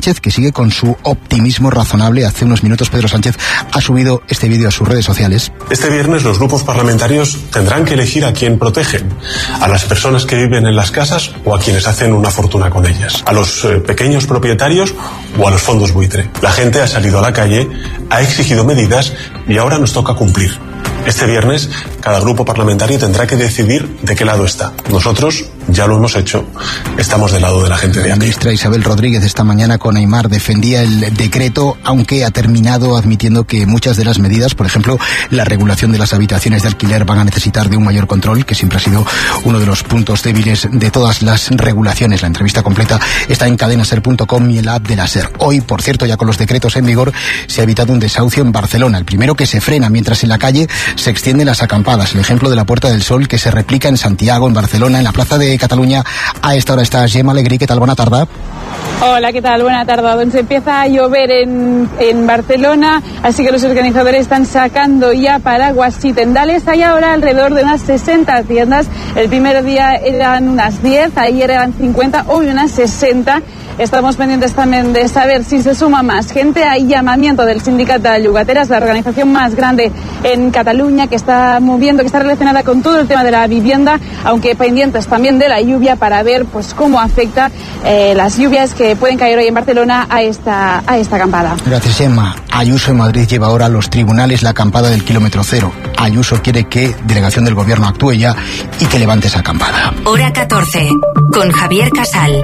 Sánchez, que sigue con su optimismo razonable. Hace unos minutos Pedro Sánchez ha subido este vídeo a sus redes sociales. Este viernes los grupos parlamentarios tendrán que elegir a quién protegen, a las personas que viven en las casas o a quienes hacen una fortuna con ellas, a los pequeños propietarios o a los fondos buitre. La gente ha salido a la calle, ha exigido medidas y ahora nos toca cumplir. Este viernes, cada grupo parlamentario tendrá que decidir de qué lado está. Nosotros ya lo hemos hecho. Estamos del lado de la gente de aquí. La ministra Isabel Rodríguez esta mañana con Aimar defendía el decreto, aunque ha terminado admitiendo que muchas de las medidas, por ejemplo, la regulación de las habitaciones de alquiler, van a necesitar de un mayor control, que siempre ha sido uno de los puntos débiles de todas las regulaciones. La entrevista completa está en cadenaser.com y en la app de la SER. Hoy, por cierto, ya con los decretos en vigor, se ha evitado un desahucio en Barcelona. El primero que se frena, mientras en la calle se extienden las acampadas. El ejemplo de la Puerta del Sol, que se replica en Santiago, en Barcelona, en la Plaza de Cataluña. A esta hora está Gemma Alegrí. ¿Qué tal? Buena tarde. Hola, ¿qué tal? Buena tarde. Donde se empieza a llover en Barcelona, así que los organizadores están sacando ya paraguas y tendales. Hay ahora alrededor de unas 60 tiendas. El primer día eran unas 10, ayer eran 50, hoy unas 60. Estamos pendientes también de saber si se suma más gente. Hay llamamiento del Sindicato de Llogateras, la organización más grande en Cataluña, que está moviendo, que está relacionada con todo el tema de la vivienda, aunque pendientes también de la lluvia para ver pues cómo afecta las lluvias que pueden caer hoy en Barcelona a esta acampada. Gracias, Gemma. Ayuso en Madrid lleva ahora a los tribunales la acampada del kilómetro cero. Ayuso quiere que delegación del gobierno actúe ya y que levante esa acampada. Hora 14, con Javier Casal.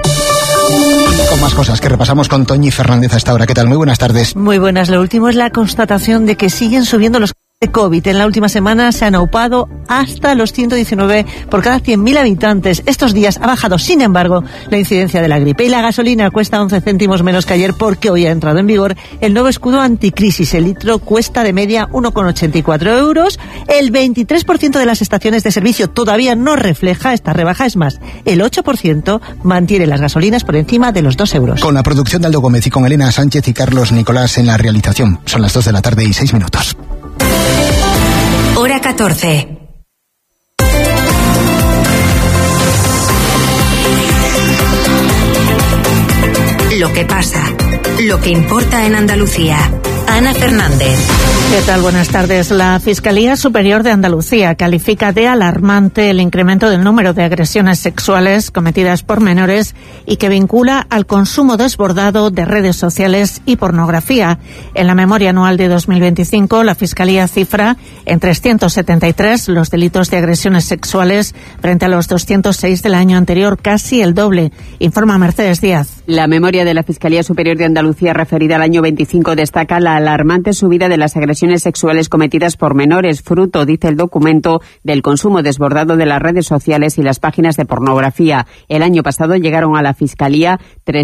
Con más cosas que repasamos con Toñi Fernández a esta hora. ¿Qué tal? Muy buenas tardes. Muy buenas. Lo último es la constatación de que siguen subiendo los de COVID. En la última semana se han aupado hasta los 119 por cada 100.000 habitantes. Estos días ha bajado, sin embargo, la incidencia de la gripe. Y la gasolina cuesta 11 céntimos menos que ayer porque hoy ha entrado en vigor el nuevo escudo anticrisis. El litro cuesta de media 1,84 euros. El 23% de las estaciones de servicio todavía no refleja esta rebaja. Es más, el 8% mantiene las gasolinas por encima de los 2 euros. Con la producción de Aldo Gómez y con Elena Sánchez y Carlos Nicolás en la realización. Son las 2 de la tarde y 6 minutos. Hora 14. Lo que pasa, lo que importa en Andalucía. Ana Fernández. ¿Qué tal? Buenas tardes. La Fiscalía Superior de Andalucía califica de alarmante el incremento del número de agresiones sexuales cometidas por menores y que vincula al consumo desbordado de redes sociales y pornografía. En la memoria anual de 2025, la Fiscalía cifra en 373 los delitos de agresiones sexuales frente a los 206 del año anterior, casi el doble. Informa Mercedes Díaz. La memoria de la Fiscalía Superior de Andalucía referida al año 25 destaca la alarmante subida de las agresiones sexuales cometidas por menores, fruto, dice el documento, del consumo desbordado de las redes sociales y las páginas de pornografía. El año pasado llegaron a la Fiscalía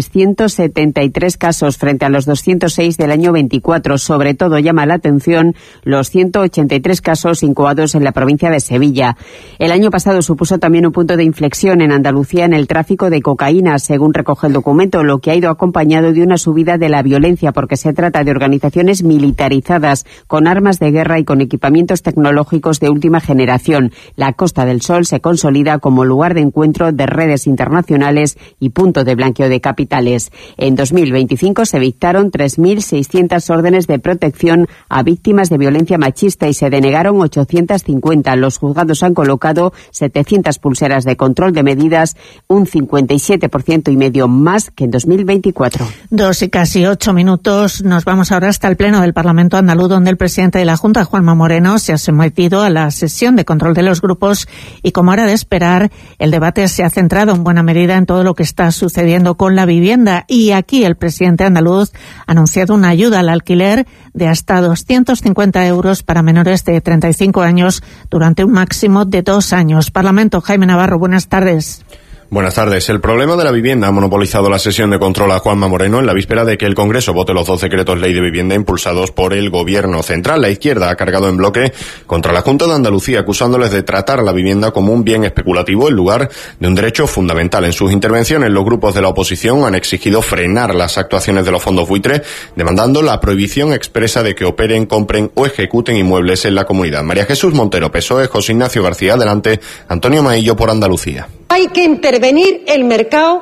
373 casos frente a los 206 del año 24. Sobre todo llama la atención los 183 casos incoados en la provincia de Sevilla. El año pasado supuso también un punto de inflexión en Andalucía en el tráfico de cocaína, según recoge el documento, lo que ha ido acompañado de una subida de la violencia porque se trata de organizaciones militarizadas con armas de guerra y con equipamientos tecnológicos de última generación. La Costa del Sol se consolida como lugar de encuentro de redes internacionales y punto de blanqueo de capitales. En 2025 se dictaron 3.600 órdenes de protección a víctimas de violencia machista y se denegaron 850. Los juzgados han colocado 700 pulseras de control de medidas, un 57,5% más que en 2024. 2 y casi 8 minutos. Nos vamos ahora hasta el Pleno del Parlamento andaluz, donde el presidente de la Junta, Juanma Moreno, se ha sometido a la sesión de control de los grupos y, como era de esperar, el debate se ha centrado en buena medida en todo lo que está sucediendo con la vivienda. Y aquí el presidente andaluz ha anunciado una ayuda al alquiler de hasta 250 euros para menores de 35 años durante un máximo de 2 años. Parlamento, Jaime Navarro, buenas tardes. Buenas tardes. El problema de la vivienda ha monopolizado la sesión de control a Juanma Moreno en la víspera de que el Congreso vote los 2 decretos ley de vivienda impulsados por el Gobierno central. La izquierda ha cargado en bloque contra la Junta de Andalucía, acusándoles de tratar la vivienda como un bien especulativo en lugar de un derecho fundamental. En sus intervenciones, los grupos de la oposición han exigido frenar las actuaciones de los fondos buitre, demandando la prohibición expresa de que operen, compren o ejecuten inmuebles en la comunidad. María Jesús Montero, PSOE, José Ignacio García, adelante, Antonio Maillo por Andalucía. Hay que intervenir el mercado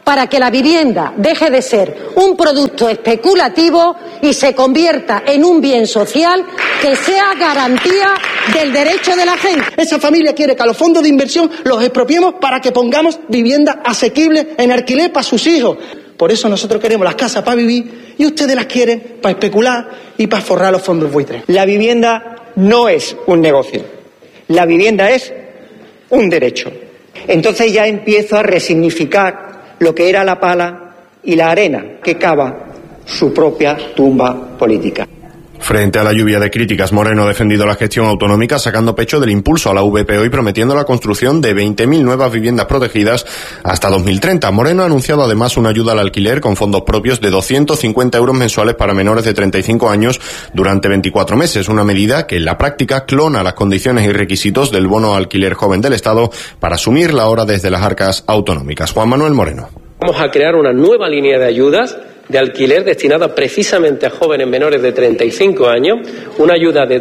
para que la vivienda deje de ser un producto especulativo y se convierta en un bien social que sea garantía del derecho de la gente. Esa familia quiere que a los fondos de inversión los expropiemos para que pongamos vivienda asequible en alquiler para sus hijos. Por eso nosotros queremos las casas para vivir y ustedes las quieren para especular y para forrar los fondos buitres. La vivienda no es un negocio. La vivienda es un derecho. Entonces ya empiezo a resignificar lo que era la pala y la arena que cava su propia tumba política. Frente a la lluvia de críticas, Moreno ha defendido la gestión autonómica, sacando pecho del impulso a la VPO y prometiendo la construcción de 20.000 nuevas viviendas protegidas hasta 2030. Moreno ha anunciado además una ayuda al alquiler con fondos propios de 250 euros mensuales para menores de 35 años durante 24 meses, una medida que en la práctica clona las condiciones y requisitos del bono alquiler joven del Estado para asumirla ahora desde las arcas autonómicas. Juan Manuel Moreno. Vamos a crear una nueva línea de ayudas de alquiler destinada precisamente a jóvenes menores de 35 años, una ayuda de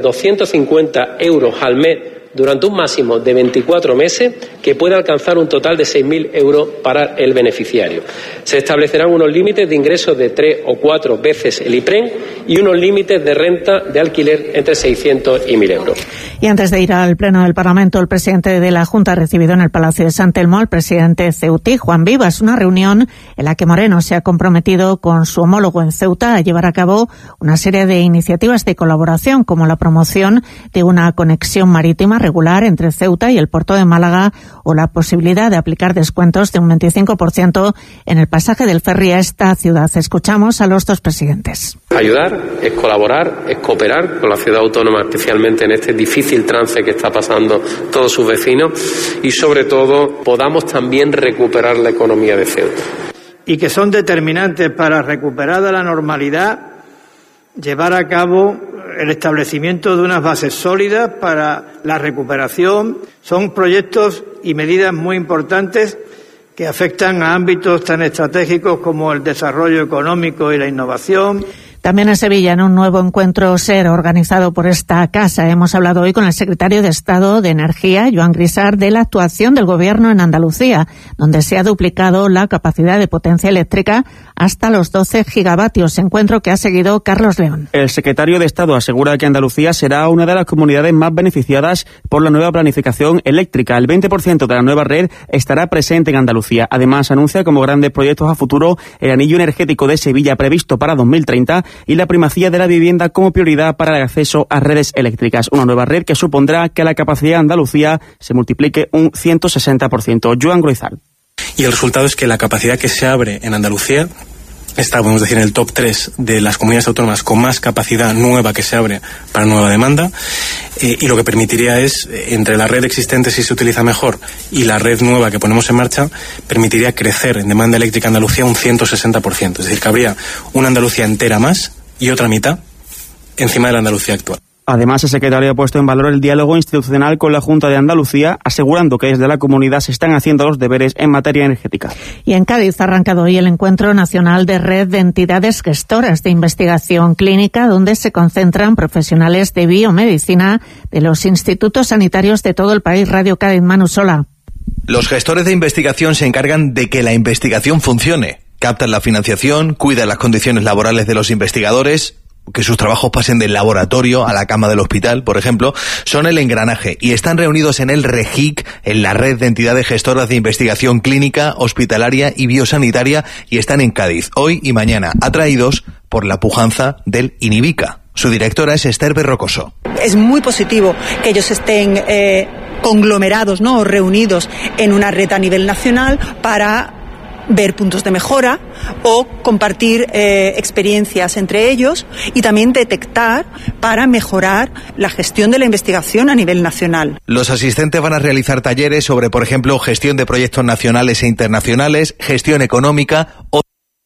250 euros al mes durante un máximo de 24 meses que puede alcanzar un total de 6.000 euros para el beneficiario. Se establecerán unos límites de ingresos de 3 o 4 veces el IPREN y unos límites de renta de alquiler entre 600 y 1.000 euros. Y antes de ir al Pleno del Parlamento, el presidente de la Junta ha recibido en el Palacio de San Telmo al presidente ceutí, Juan Vivas, una reunión en la que Moreno se ha comprometido con su homólogo en Ceuta a llevar a cabo una serie de iniciativas de colaboración, como la promoción de una conexión marítima regular entre Ceuta y el puerto de Málaga o la posibilidad de aplicar descuentos de un 25% en el pasaje del ferry a esta ciudad. Escuchamos a los dos presidentes. Ayudar es colaborar, es cooperar con la ciudad autónoma, especialmente en este difícil trance que está pasando todos sus vecinos, y sobre todo podamos también recuperar la economía de Ceuta. Y que son determinantes para recuperar la normalidad, llevar a cabo el establecimiento de unas bases sólidas para la recuperación. Son proyectos y medidas muy importantes que afectan a ámbitos tan estratégicos como el desarrollo económico y la innovación. También en Sevilla, en un nuevo encuentro SER organizado por esta casa, hemos hablado hoy con el secretario de Estado de Energía, Joan Grisart, de la actuación del Gobierno en Andalucía, donde se ha duplicado la capacidad de potencia eléctrica hasta los 12 gigavatios, encuentro que ha seguido Carlos León. El secretario de Estado asegura que Andalucía será una de las comunidades más beneficiadas por la nueva planificación eléctrica. El 20% de la nueva red estará presente en Andalucía. Además, anuncia como grandes proyectos a futuro el anillo energético de Sevilla previsto para 2030 y la primacía de la vivienda como prioridad para el acceso a redes eléctricas. Una nueva red que supondrá que la capacidad de Andalucía se multiplique un 160%. Joan Groizal. Y el resultado es que la capacidad que se abre en Andalucía está, podemos decir, en el top 3 de las comunidades autónomas con más capacidad nueva que se abre para nueva demanda, y lo que permitiría es, entre la red existente si se utiliza mejor y la red nueva que ponemos en marcha, permitiría crecer en demanda eléctrica en Andalucía un 160%. Es decir, que habría una Andalucía entera más y otra mitad encima de la Andalucía actual. Además, el secretario ha puesto en valor el diálogo institucional con la Junta de Andalucía, asegurando que desde la comunidad se están haciendo los deberes en materia energética. Y en Cádiz ha arrancado hoy el Encuentro Nacional de Red de Entidades Gestoras de Investigación Clínica, donde se concentran profesionales de biomedicina de los institutos sanitarios de todo el país. Radio Cádiz, Manu Sola. Los gestores de investigación se encargan de que la investigación funcione. Captan la financiación, cuidan las condiciones laborales de los investigadores, que sus trabajos pasen del laboratorio a la cama del hospital, por ejemplo, son el engranaje y están reunidos en el REGIC, en la red de entidades gestoras de investigación clínica, hospitalaria y biosanitaria, y están en Cádiz, hoy y mañana, atraídos por la pujanza del INIBICA. Su directora es Esther Berrocoso. Es muy positivo que ellos estén conglomerados, ¿no?, o reunidos en una red a nivel nacional para ver puntos de mejora o compartir experiencias entre ellos y también detectar para mejorar la gestión de la investigación a nivel nacional. Los asistentes van a realizar talleres sobre, por ejemplo, gestión de proyectos nacionales e internacionales, gestión económica o...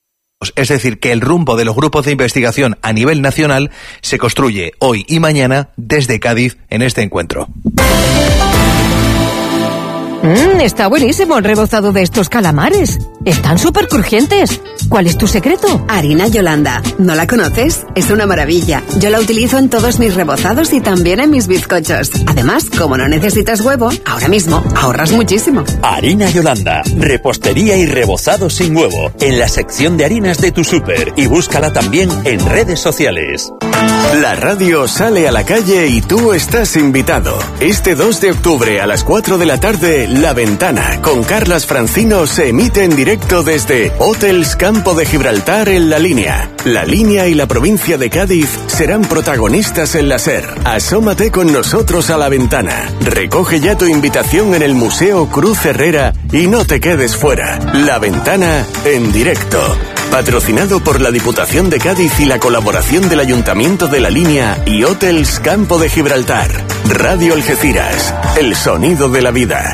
Es decir, que el rumbo de los grupos de investigación a nivel nacional se construye hoy y mañana desde Cádiz en este encuentro. Está buenísimo el rebozado de estos calamares. Están súper crujientes. ¿Cuál es tu secreto? Harina Yolanda. ¿No la conoces? Es una maravilla. Yo la utilizo en todos mis rebozados y también en mis bizcochos. Además, como no necesitas huevo, ahora mismo ahorras muchísimo. Harina Yolanda. Repostería y rebozado sin huevo. En la sección de harinas de tu súper. Y búscala también en redes sociales. La radio sale a la calle y tú estás invitado. Este 2 de octubre a las 4 de la tarde, La Ventana, con Carlas Francino, se emite en directo desde Hotels Campo de Gibraltar en La Línea. La Línea y la provincia de Cádiz serán protagonistas en la SER. Asómate con nosotros a La Ventana. Recoge ya tu invitación en el Museo Cruz Herrera y no te quedes fuera. La Ventana en directo. Patrocinado por la Diputación de Cádiz y la colaboración del Ayuntamiento de La Línea y Hotels Campo de Gibraltar. Radio Algeciras, el sonido de la vida.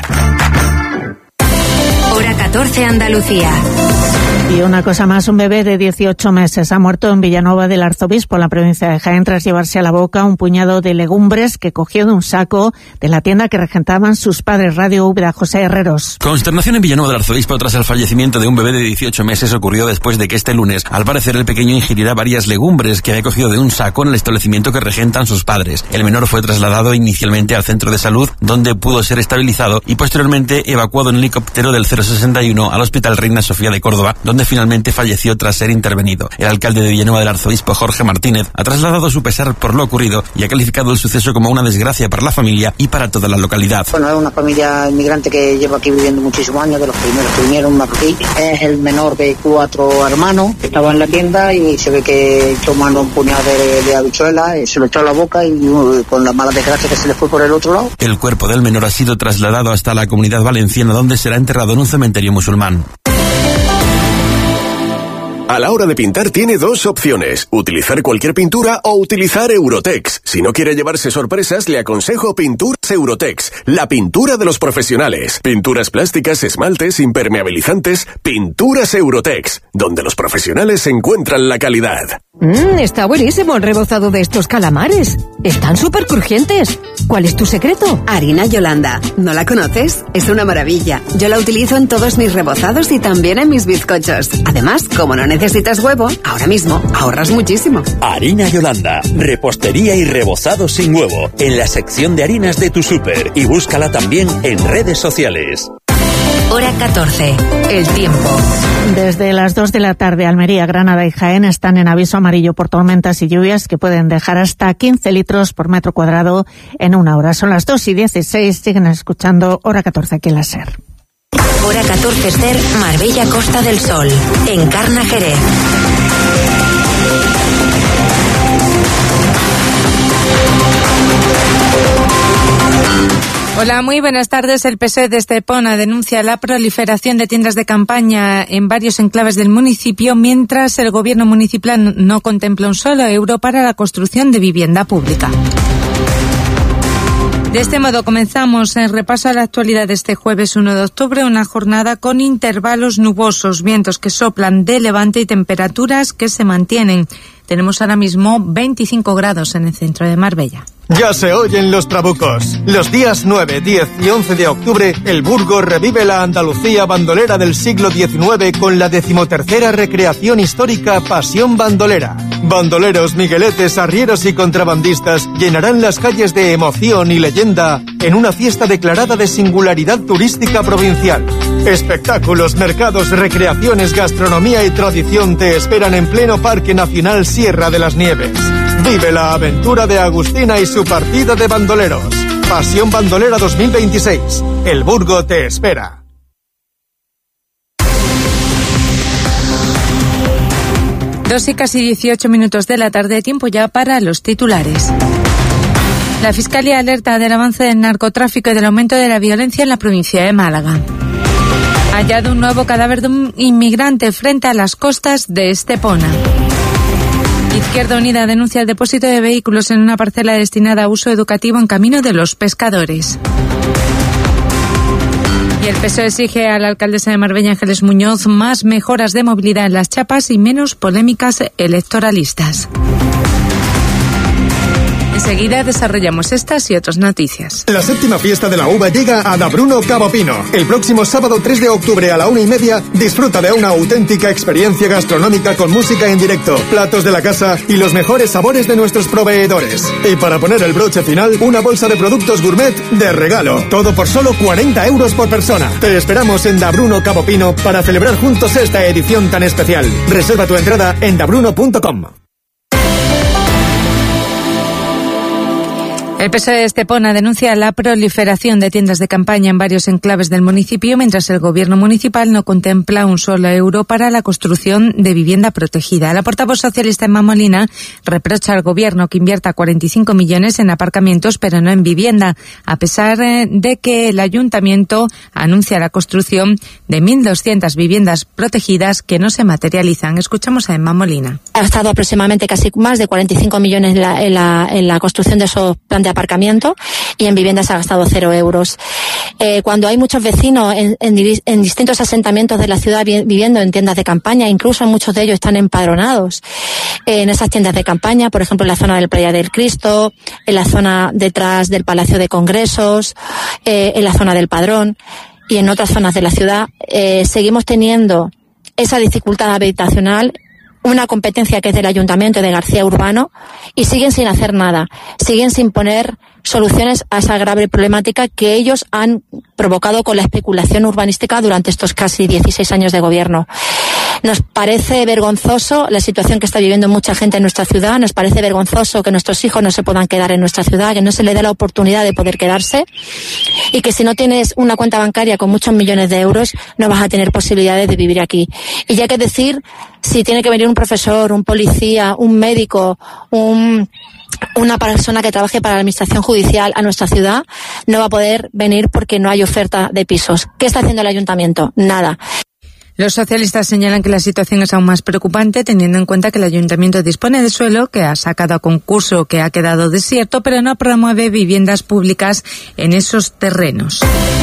Hora 14 Andalucía. Y una cosa más, un bebé de 18 meses ha muerto en Villanueva del Arzobispo, en la provincia de Jaén, tras llevarse a la boca un puñado de legumbres que cogió de un saco de la tienda que regentaban sus padres. Radio Úbeda, José Herreros. Consternación en Villanueva del Arzobispo tras el fallecimiento de un bebé de 18 meses ocurrió después de que este lunes, al parecer, el pequeño ingiriera varias legumbres que había cogido de un saco en el establecimiento que regentan sus padres. El menor fue trasladado inicialmente al centro de salud, donde pudo ser estabilizado y posteriormente evacuado en helicóptero del 061 al Hospital Reina Sofía de Córdoba, donde finalmente falleció tras ser intervenido. El alcalde de Villanueva del Arzobispo, Jorge Martínez, ha trasladado su pesar por lo ocurrido y ha calificado el suceso como una desgracia para la familia y para toda la localidad. Bueno, es una familia inmigrante que lleva aquí viviendo muchísimos años, de los primeros que vinieron marroquí. Es el menor de 4 hermanos, estaba en la tienda y se ve que echó mano un puñado de habichuelas, se lo echó a la boca y con la mala desgracia que se le fue por el otro lado. El cuerpo del menor ha sido trasladado hasta la Comunidad Valenciana, donde será enterrado en un cementerio musulmán. A la hora de pintar tiene 2 opciones, utilizar cualquier pintura o utilizar Eurotex. Si no quiere llevarse sorpresas, le aconsejo Pinturas Eurotex, la pintura de los profesionales. Pinturas plásticas, esmaltes, impermeabilizantes, Pinturas Eurotex, donde los profesionales encuentran la calidad. Está buenísimo el rebozado de estos calamares. Están súper crujientes. ¿Cuál es tu secreto? Harina Yolanda. ¿No la conoces? Es una maravilla. Yo la utilizo en todos mis rebozados y también en mis bizcochos. Además, como no necesitas huevo, ahora mismo ahorras muchísimo. Harina Yolanda. Repostería y rebozado sin huevo. En la sección de harinas de tu súper. Y búscala también en redes sociales. Hora 14. El tiempo. Desde las 2 de la tarde, Almería, Granada y Jaén están en aviso amarillo por tormentas y lluvias que pueden dejar hasta 15 litros por metro cuadrado en una hora. Son las 2:16, siguen escuchando Hora 14 aquí en la SER. Hora 14 SER, Marbella, Costa del Sol. Encarna Jerez. Hola, muy buenas tardes. El PSOE de Estepona denuncia la proliferación de tiendas de campaña en varios enclaves del municipio, mientras el gobierno municipal no contempla un solo euro para la construcción de vivienda pública. De este modo comenzamos el repaso a la actualidad de este jueves 1 de octubre, una jornada con intervalos nubosos, vientos que soplan de levante y temperaturas que se mantienen. Tenemos ahora mismo 25 grados en el centro de Marbella. Ya se oyen los trabucos. Los días 9, 10 y 11 de octubre, el Burgo revive la Andalucía bandolera del siglo XIX con la 13ª recreación histórica Pasión Bandolera. Bandoleros, migueletes, arrieros y contrabandistas llenarán las calles de emoción y leyenda en una fiesta declarada de singularidad turística provincial. Espectáculos, mercados, recreaciones, gastronomía y tradición te esperan en pleno Parque Nacional Sierra de las Nieves. Vive la aventura de Agustina y su partida de bandoleros. Pasión Bandolera 2026. El Burgo te espera. Dos y casi 18 minutos de la tarde, tiempo ya para los titulares. La Fiscalía alerta del avance del narcotráfico y del aumento de la violencia en la provincia de Málaga. Ha hallado un nuevo cadáver de un inmigrante frente a las costas de Estepona. Izquierda Unida denuncia el depósito de vehículos en una parcela destinada a uso educativo en Camino de los Pescadores. Y el PSOE exige a la alcaldesa de Marbella, Ángeles Muñoz, más mejoras de movilidad en las chapas y menos polémicas electoralistas. Enseguida desarrollamos estas y otras noticias. La 7ª fiesta de la uva llega a Da Bruno Cabo Pino. El próximo sábado 3 de octubre a la 1:30 disfruta de una auténtica experiencia gastronómica con música en directo, platos de la casa y los mejores sabores de nuestros proveedores. Y para poner el broche final, una bolsa de productos gourmet de regalo. Todo por solo 40 euros por persona. Te esperamos en Da Bruno Cabo Pino para celebrar juntos esta edición tan especial. Reserva tu entrada en dabruno.com. El PSOE de Estepona denuncia la proliferación de tiendas de campaña en varios enclaves del municipio, mientras el gobierno municipal no contempla un solo euro para la construcción de vivienda protegida. La portavoz socialista Emma Molina reprocha al gobierno que invierta 45 millones en aparcamientos, pero no en vivienda, a pesar de que el ayuntamiento anuncia la construcción de 1.200 viviendas protegidas que no se materializan. Escuchamos a Emma Molina. Ha gastado aproximadamente casi más de 45 millones en la construcción de esos planes de aparcamiento, y en viviendas ha gastado 0 euros. Cuando hay muchos vecinos en distintos asentamientos de la ciudad viviendo en tiendas de campaña, incluso muchos de ellos están empadronados en esas tiendas de campaña, por ejemplo en la zona del Playa del Cristo, en la zona detrás del Palacio de Congresos, en la zona del Padrón y en otras zonas de la ciudad, seguimos teniendo esa dificultad habitacional, una competencia que es del Ayuntamiento de García Urbano, y siguen sin hacer nada, siguen sin poner soluciones a esa grave problemática que ellos han provocado con la especulación urbanística durante estos casi 16 años de gobierno. Nos parece vergonzoso la situación que está viviendo mucha gente en nuestra ciudad, nos parece vergonzoso que nuestros hijos no se puedan quedar en nuestra ciudad, que no se les dé la oportunidad de poder quedarse, y que si no tienes una cuenta bancaria con muchos millones de euros no vas a tener posibilidades de vivir aquí. Y ya que decir, si tiene que venir un profesor, un policía, un médico, una persona que trabaje para la administración judicial a nuestra ciudad, no va a poder venir porque no hay oferta de pisos. ¿Qué está haciendo el ayuntamiento? Nada. Los socialistas señalan que la situación es aún más preocupante, teniendo en cuenta que el ayuntamiento dispone de suelo que ha sacado a concurso, que ha quedado desierto, pero no promueve viviendas públicas en esos terrenos.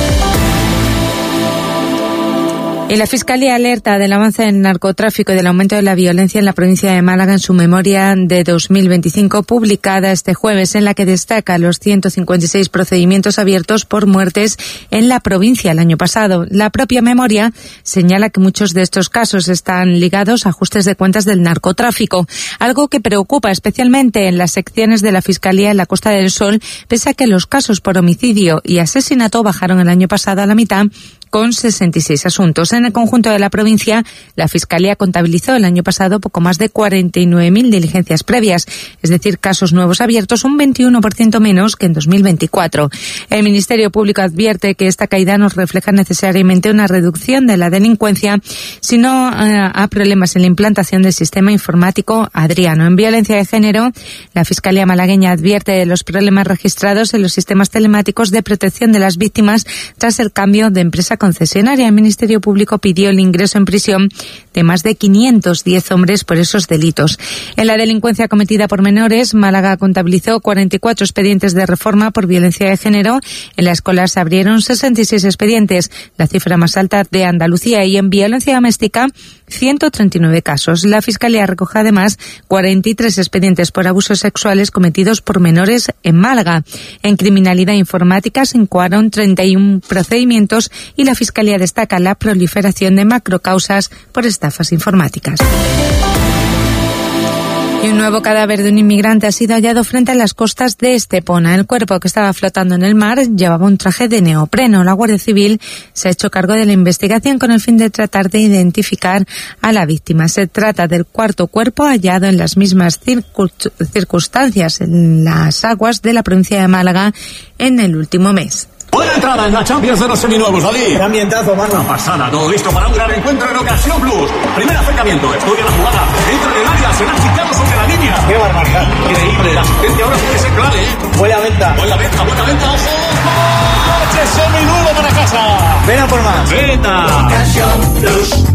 Y la Fiscalía alerta del avance del narcotráfico y del aumento de la violencia en la provincia de Málaga en su memoria de 2025, publicada este jueves, en la que destaca los 156 procedimientos abiertos por muertes en la provincia el año pasado. La propia memoria señala que muchos de estos casos están ligados a ajustes de cuentas del narcotráfico, algo que preocupa especialmente en las secciones de la Fiscalía en la Costa del Sol, pese a que los casos por homicidio y asesinato bajaron el año pasado a la mitad, con 66 asuntos. En el conjunto de la provincia, la Fiscalía contabilizó el año pasado poco más de 49.000 diligencias previas, es decir, casos nuevos abiertos, un 21% menos que en 2024. El Ministerio Público advierte que esta caída no refleja necesariamente una reducción de la delincuencia, sino a problemas en la implantación del sistema informático Adriano. En violencia de género, la Fiscalía malagueña advierte de los problemas registrados en los sistemas telemáticos de protección de las víctimas tras el cambio de empresa concesionaria. El Ministerio Público pidió el ingreso en prisión de más de 510 hombres por esos delitos. En la delincuencia cometida por menores, Málaga contabilizó 44 expedientes de reforma por violencia de género. En la escolar se abrieron 66 expedientes, la cifra más alta de Andalucía, y en violencia doméstica 139 casos. La Fiscalía recoge además 43 expedientes por abusos sexuales cometidos por menores en Málaga. En criminalidad informática se incoaron 31 procedimientos y la Fiscalía destaca la proliferación de macrocausas por estafas informáticas. Y un nuevo cadáver de un inmigrante ha sido hallado frente a las costas de Estepona. El cuerpo, que estaba flotando en el mar, llevaba un traje de neopreno. La Guardia Civil se ha hecho cargo de la investigación con el fin de tratar de identificar a la víctima. Se trata del cuarto cuerpo hallado en las mismas circunstancias en las aguas de la provincia de Málaga en el último mes. Buena entrada en la Champions de los seminuevos, David. Qué ambientazo, mano. Una pasada, todo listo para un gran encuentro en Ocasión Plus. Primer acercamiento, estudia la jugada, entra en el área, se ha chicado sobre la línea. Qué barbaridad. Increíble, la asistencia ahora tiene que ser clave, ¿eh? Buena venta. Buena venta, ojo. ¡Coche seminuevo para casa! Ven a por más. ¡Venta! Ocasión Plus.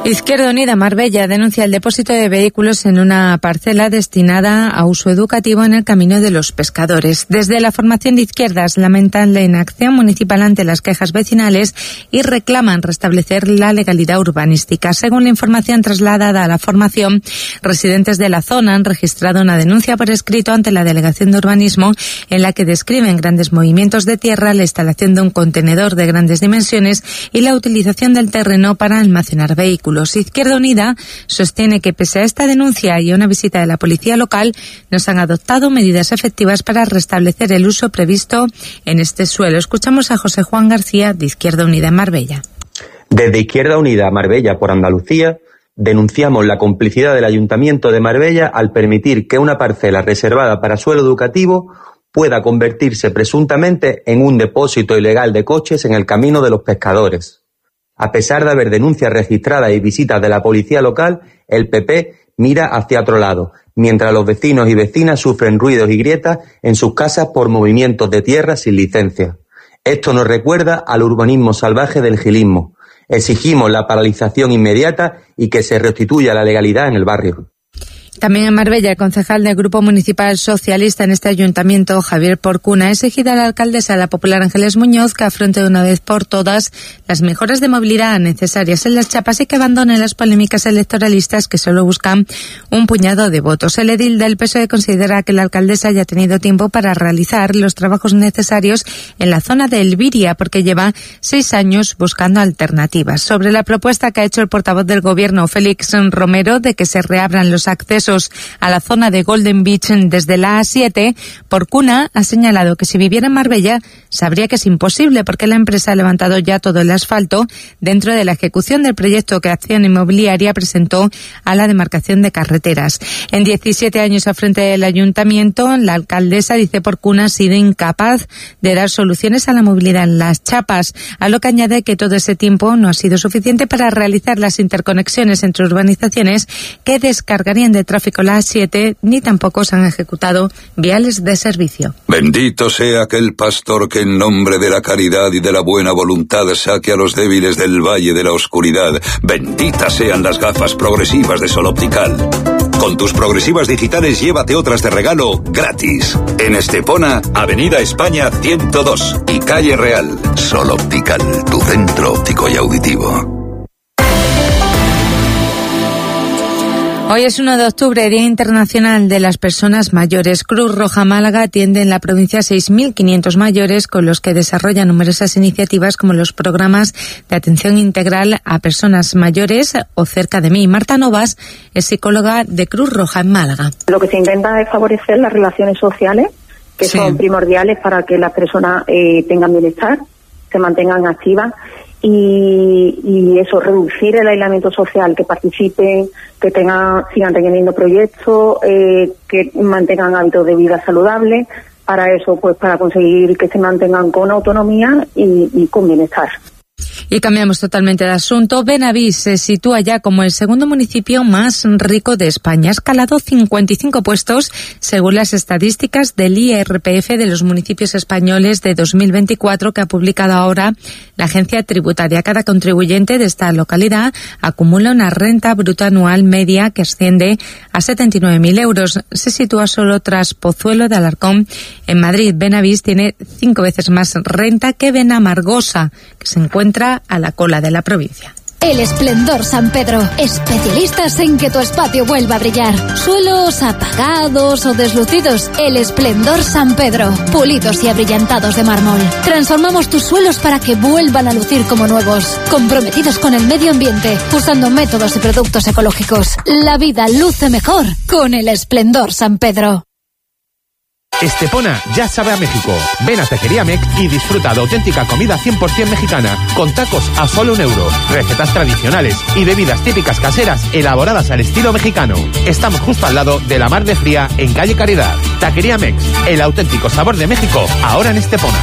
Izquierda Unida Marbella denuncia el depósito de vehículos en una parcela destinada a uso educativo en el Camino de los Pescadores. Desde la formación de izquierdas lamentan la inacción municipal ante las quejas vecinales y reclaman restablecer la legalidad urbanística. Según la información trasladada a la formación, residentes de la zona han registrado una denuncia por escrito ante la Delegación de Urbanismo en la que describen grandes movimientos de tierra, la instalación de un contenedor de grandes dimensiones y la utilización del terreno para almacenar vehículos. Izquierda Unida sostiene que pese a esta denuncia y a una visita de la policía local, no se han adoptado medidas efectivas para restablecer el uso previsto en este suelo. Escuchamos a José Juan García, de Izquierda Unida en Marbella. Desde Izquierda Unida Marbella por Andalucía, denunciamos la complicidad del Ayuntamiento de Marbella al permitir que una parcela reservada para suelo educativo pueda convertirse presuntamente en un depósito ilegal de coches en el Camino de los Pescadores. A pesar de haber denuncias registradas y visitas de la policía local, el PP mira hacia otro lado, mientras los vecinos y vecinas sufren ruidos y grietas en sus casas por movimientos de tierra sin licencia. Esto nos recuerda al urbanismo salvaje del gilismo. Exigimos la paralización inmediata y que se restituya la legalidad en el barrio. También en Marbella, el concejal del Grupo Municipal Socialista en este ayuntamiento, Javier Porcuna, ha exigido a la alcaldesa, la popular Ángeles Muñoz, que afronte de una vez por todas las mejoras de movilidad necesarias en las chapas y que abandone las polémicas electoralistas que solo buscan un puñado de votos. El edil del PSOE considera que la alcaldesa ya ha tenido tiempo para realizar los trabajos necesarios en la zona de Elviria, porque lleva 6 años buscando alternativas. Sobre la propuesta que ha hecho el portavoz del Gobierno, Félix Romero, de que se reabran los accesos a la zona de Golden Beach desde la A7, Porcuna ha señalado que si viviera en Marbella sabría que es imposible porque la empresa ha levantado ya todo el asfalto dentro de la ejecución del proyecto que Acción Inmobiliaria presentó a la demarcación de carreteras. En 17 años al frente del ayuntamiento, la alcaldesa, dice Porcuna, ha sido incapaz de dar soluciones a la movilidad en las chapas, a lo que añade que todo ese tiempo no ha sido suficiente para realizar las interconexiones entre urbanizaciones que descargarían de tráfico la A7, ni tampoco se han ejecutado viales de servicio. Bendito sea aquel pastor que en nombre de la caridad y de la buena voluntad saque a los débiles del valle de la oscuridad. Benditas sean las gafas progresivas de Sol Optical. Con tus progresivas digitales llévate otras de regalo gratis. En Estepona, Avenida España 102 y Calle Real. Sol Optical, tu centro óptico y auditivo. Hoy es 1 de octubre, Día Internacional de las Personas Mayores. Cruz Roja Málaga atiende en la provincia a 6.500 mayores, con los que desarrolla numerosas iniciativas como los programas de atención integral a personas mayores o Cerca de mí. Marta Novas es psicóloga de Cruz Roja en Málaga. Lo que se intenta es favorecer las relaciones sociales, que son primordiales para que las personas tengan bienestar, se mantengan activas. Y eso, reducir el aislamiento social, que participen, que sigan teniendo proyectos, que mantengan hábitos de vida saludables, para eso, pues para conseguir que se mantengan con autonomía y con bienestar. Y cambiamos totalmente de asunto. Benavís se sitúa ya como el segundo municipio más rico de España. Ha escalado 55 puestos según las estadísticas del IRPF de los municipios españoles de 2024 que ha publicado ahora la agencia tributaria. Cada contribuyente de esta localidad acumula una renta bruta anual media que asciende a 79.000 euros. Se sitúa solo tras Pozuelo de Alarcón en Madrid. Benavís tiene 5 veces más renta que Benamargosa, que se encuentra a la cola de la provincia. El Esplendor San Pedro, especialistas en que tu espacio vuelva a brillar. Suelos apagados o deslucidos, El Esplendor San Pedro, pulidos y abrillantados de mármol. Transformamos tus suelos para que vuelvan a lucir como nuevos, comprometidos con el medio ambiente, usando métodos y productos ecológicos. La vida luce mejor con El Esplendor San Pedro. Estepona ya sabe a México. Ven a Taquería Mex y disfruta de auténtica comida 100% mexicana, con tacos a solo €1, recetas tradicionales y bebidas típicas caseras elaboradas al estilo mexicano. Estamos justo al lado de la Mar de Fría, en calle Caridad. Taquería Mex, el auténtico sabor de México, ahora en Estepona.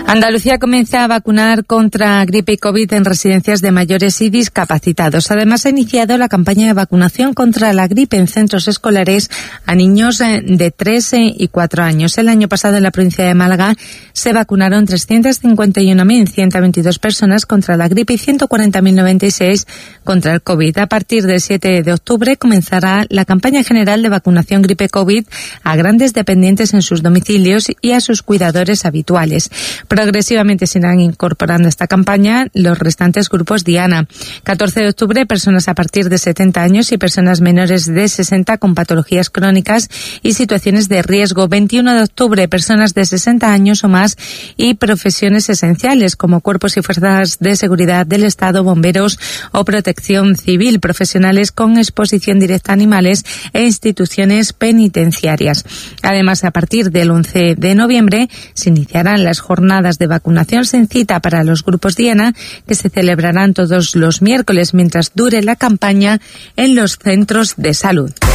Andalucía comienza a vacunar contra gripe y COVID en residencias de mayores y discapacitados. Además, ha iniciado la campaña de vacunación contra la gripe en centros escolares a niños de 3 y 4 años. El año pasado en la provincia de Málaga se vacunaron 351.122 personas contra la gripe y 140.096 contra el COVID. A partir del 7 de octubre comenzará la campaña general de vacunación gripe-COVID a grandes dependientes en sus domicilios y a sus cuidadores habituales. Progresivamente se irán incorporando a esta campaña los restantes grupos diana. 14 de octubre, personas a partir de 70 años y personas menores de 60 con patologías crónicas y situaciones de riesgo. 21 de octubre, personas de 60 años o más y profesiones esenciales como cuerpos y fuerzas de seguridad del Estado, bomberos o protección civil, profesionales con exposición directa a animales e instituciones penitenciarias. Además, a partir del 11 de noviembre se iniciarán las jornadas de vacunación sin cita para los grupos diana que se celebrarán todos los miércoles mientras dure la campaña en los centros de salud.